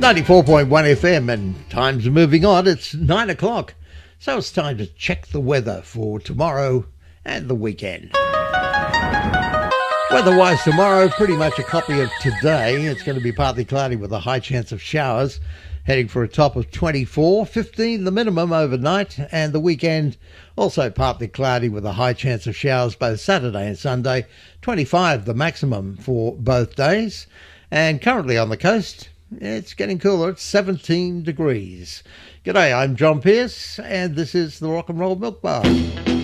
94.1 FM, and time's moving on. It's 9 o'clock, so it's time to check the weather for tomorrow and the weekend. Weather-wise tomorrow, pretty much a copy of today. It's going to be partly cloudy with a high chance of showers, heading for a top of 24, 15 the minimum overnight, and the weekend also partly cloudy with a high chance of showers both Saturday and Sunday, 25 the maximum for both days. And currently on the coast, it's getting cooler. It's 17 degrees. G'day, I'm John Pearce, and this is the Rock and Roll Milk Bar.